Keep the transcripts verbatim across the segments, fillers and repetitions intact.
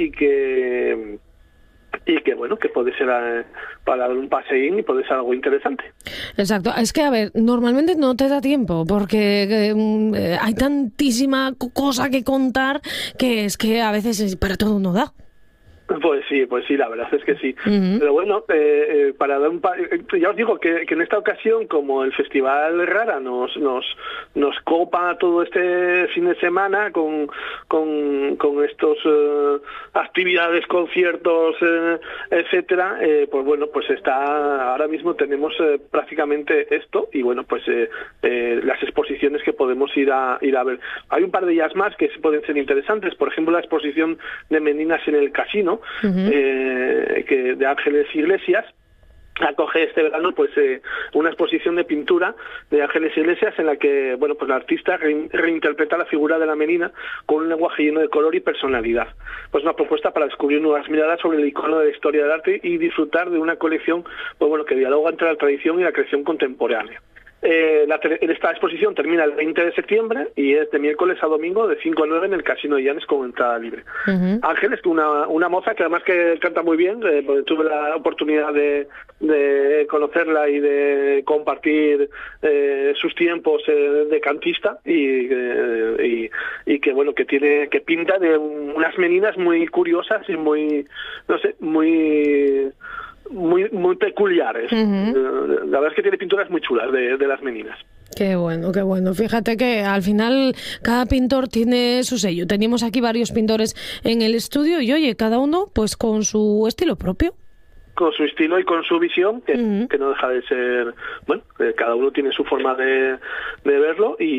y que y que bueno, que puede ser eh, para dar un paseín y puede ser algo interesante. Exacto, es que a ver, normalmente no te da tiempo porque eh, hay tantísima cosa que contar que es que a veces para todo no da. Pues sí, pues sí, la verdad es que sí. Uh-huh. Pero bueno, eh, eh, para dar un pa- ya os digo que, que en esta ocasión, como el Festival Rara nos nos nos copa todo este fin de semana con con, con estos eh, actividades, conciertos, eh, etcétera, eh, pues bueno, pues está ahora mismo tenemos eh, prácticamente esto y bueno, pues eh, eh, las exposiciones que podemos ir a ir a ver. Hay un par de ellas más que pueden ser interesantes, por ejemplo la exposición de Meninas en el Casino. Uh-huh. eh, que de Ángeles Iglesias acoge este verano pues eh, una exposición de pintura de Ángeles Iglesias en la que bueno pues la artista re- reinterpreta la figura de la menina con un lenguaje lleno de color y personalidad. Pues una propuesta para descubrir nuevas miradas sobre el icono de la historia del arte y disfrutar de una colección pues bueno que dialoga entre la tradición y la creación contemporánea. Eh, la, esta exposición termina el veinte de septiembre y es de miércoles a domingo de cinco a nueve en el Casino de Llanes con entrada libre. Uh-huh. Ángeles, una, una moza que además que canta muy bien, eh, tuve la oportunidad de, de conocerla y de compartir eh, sus tiempos eh, de cantista y, eh, y, y que bueno que tiene que pinta de unas meninas muy curiosas y muy no sé muy muy muy peculiares. Uh-huh. La verdad es que tiene pinturas muy chulas de, de las meninas. Qué bueno, qué bueno. Fíjate que al final cada pintor tiene su sello. Teníamos aquí varios pintores en el estudio y oye, cada uno pues con su estilo propio. Con su estilo y con su visión, que, uh-huh. que no deja de ser, bueno, cada uno tiene su forma de, de verlo y,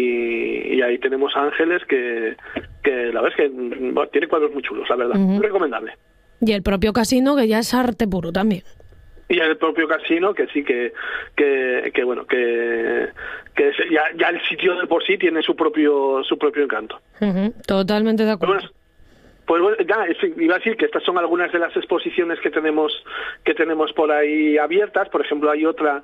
y, y ahí tenemos a Ángeles que, que la verdad es que bueno, tiene cuadros muy chulos, la verdad, uh-huh. muy recomendable. Y el propio Casino, que ya es arte puro también. Y el propio Casino, que sí, que que, que bueno, que, que ya, ya el sitio de por sí tiene su propio su propio encanto. Uh-huh. Totalmente de acuerdo. Bueno, pues bueno, ya, iba a decir que estas son algunas de las exposiciones que tenemos que tenemos por ahí abiertas. Por ejemplo, hay otra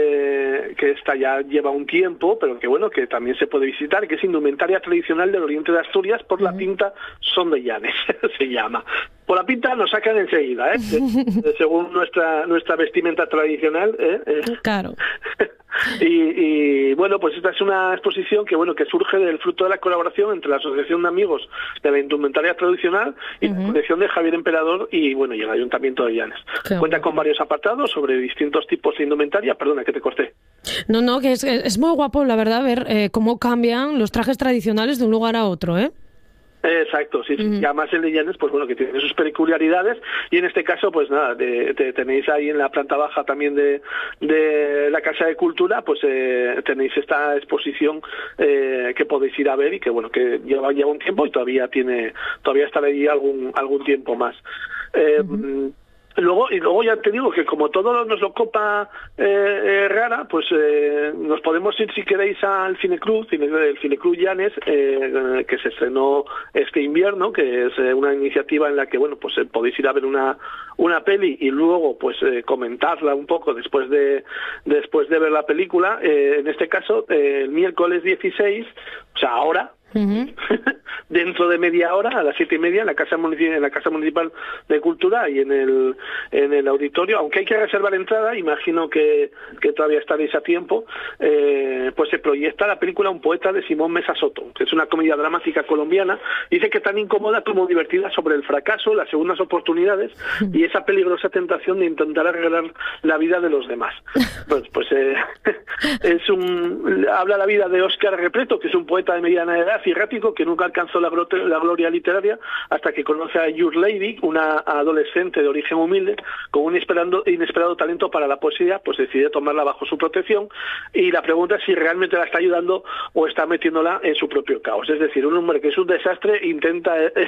eh, que esta ya lleva un tiempo, pero que bueno, que también se puede visitar, que es Indumentaria Tradicional del Oriente de Asturias por la pinta Son de Llanes, se llama. Por la pinta nos sacan enseguida, ¿eh? Según nuestra nuestra vestimenta tradicional, ¿eh? Claro. Y, y bueno, pues esta es una exposición que bueno que surge del fruto de la colaboración entre la Asociación de Amigos de la Indumentaria Tradicional y uh-huh. la colección de Javier Emperador y bueno y el Ayuntamiento de Llanes. Qué Cuenta bueno. con varios apartados sobre distintos tipos de indumentaria. Perdona, que te corté. No, no, que es, es muy guapo, la verdad, ver eh, cómo cambian los trajes tradicionales de un lugar a otro, ¿eh? Exacto, sí, sí. Uh-huh. Y además el de Llanes, pues bueno, que tiene sus peculiaridades y en este caso, pues nada, de, de, tenéis ahí en la planta baja también de, de la Casa de Cultura, pues eh, tenéis esta exposición eh, que podéis ir a ver y que bueno, que lleva ya un tiempo y todavía tiene, todavía estará ahí algún algún tiempo más. Eh, uh-huh. Luego, y luego ya te digo que como todo nos lo copa eh, eh, Rara, pues eh, nos podemos ir si queréis al Cineclub, Cine, el Cineclub Llanes, eh, que se estrenó este invierno, que es eh, una iniciativa en la que bueno pues eh, podéis ir a ver una una peli y luego pues eh, comentarla un poco después de después de ver la película. Eh, en este caso, eh, el miércoles dieciséis, o sea ahora. Uh-huh. Dentro de media hora a las siete y media en la casa municipal en la casa municipal de Cultura y en el en el auditorio, aunque hay que reservar entrada, imagino que, que todavía estaréis a tiempo. Eh, pues se proyecta la película Un poeta de Simón Mesa Soto, que es una comedia dramática colombiana. Dice que tan incómoda como divertida sobre el fracaso, las segundas oportunidades y esa peligrosa tentación de intentar arreglar la vida de los demás. Pues pues eh, es un habla la vida de Óscar Repleto, que es un poeta de mediana edad y errático que nunca alcanzó la, gro- la gloria literaria hasta que conoce a Your Lady, una adolescente de origen humilde con un inesperado, inesperado talento para la poesía, pues decide tomarla bajo su protección y la pregunta es si realmente la está ayudando o está metiéndola en su propio caos. Es decir, un hombre que es un desastre intenta eh,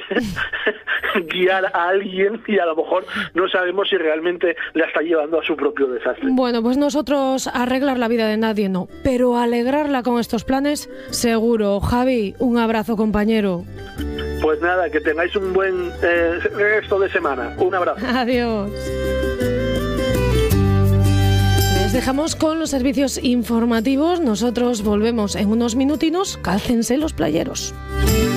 guiar a alguien y a lo mejor no sabemos si realmente la está llevando a su propio desastre. Bueno, pues nosotros arreglar la vida de nadie no, pero alegrarla con estos planes seguro. Javi, un abrazo, compañero. Pues nada, que tengáis un buen eh, resto de semana. Un abrazo. Adiós. Les dejamos con los servicios informativos. Nosotros volvemos en unos minutinos. Cálcense los playeros.